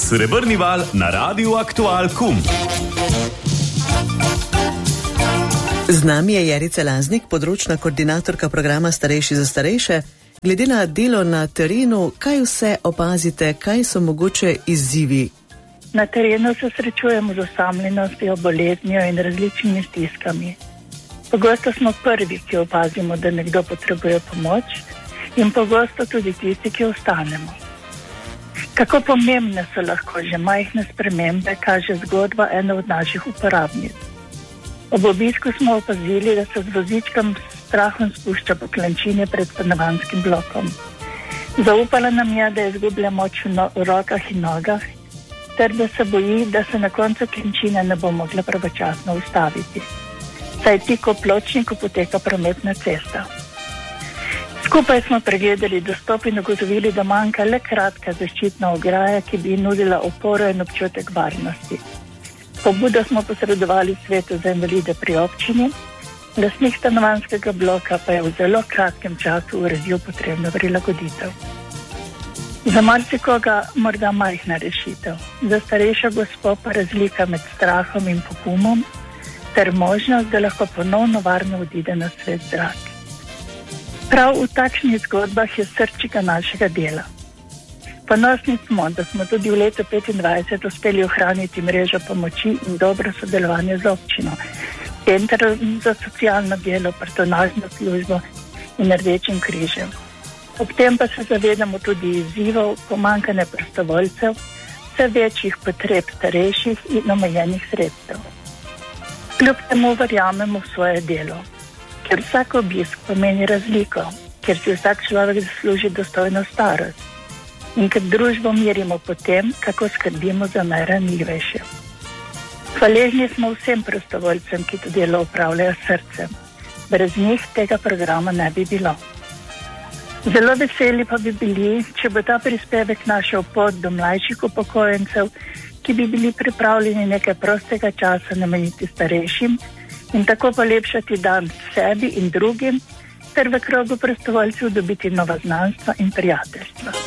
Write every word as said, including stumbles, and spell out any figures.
Srebrni val na Radiu Aktual Kum. Z nami je Jerica Laznik, področna koordinatorka programa Starejši za starejše. Glede na delo na terenu, kaj vse opazite, kaj so mogoče izzivi? Na terenu se srečujemo z osamljenostjo, boleznijo in različnimi stiskami. Pogosto smo prvi, ki opazimo, da nekdo potrebuje pomoč, in pogosto tudi tisti, ki ostanemo. Kako pomembne so lahko že majhne spremembe, kaže zgodba ene od naših uporabnic. Ob obisku smo opazili, da se z vozičkom s strahom spušča po klančini pred stanovanjskim blokom. Zaupala nam je, da izgublja moč v, no- v rokah in nogah, ter da se boji, da se na koncu klančine ne bo mogla pravočasno ustaviti. Saj tik ob pločniku poteka prometna cesta. Skupaj smo pregledali dostop in ugotovili, da manjka le kratka zaščitna ograja, ki bi nudila oporo in občutek varnosti. Pobudo smo posredovali svetu za invalide pri občini, lastnik stanovanjskega bloka pa je v zelo kratkem času uredil potrebno prilagoditev. Za marsikoga morda majhna rešitev, za starejšo gospo pa razlika med strahom in pogumom ter možnost, da lahko ponovno varno odide na svet zrak. Prav v takšnih zgodbah je srčika našega dela. Ponosni smo, da smo tudi v letu petindvajset uspeli ohraniti mrežo pomoči in dobro sodelovanje z občino, Centrom za socialno delo, patronažno službo in Rdečim križem. Ob tem pa se zavedamo tudi izzivov, pomanjkanja prostovoljcev, vse večjih potreb starejših in omejenih sredstev. Kljub temu verjamemo v svoje delo, ker vsak obisk pomeni razliko, ker si vsak človek zasluži dostojno starost in ker družbo merimo po tem, kako skrbimo za najranljivejše. Hvaležni smo vsem prostovoljcem, ki to delo opravljajo s srcem. Brez njih tega programa ne bi bilo. Zelo veseli pa bi bili, če bo ta prispevek našel pot do mlajših upokojencev, ki bi bili pripravljeni nekaj prostega časa nameniti starejšim in tako polepšati dan sebi in drugim, ter v krogu prostovoljcev dobiti nova znanstva in prijateljstva.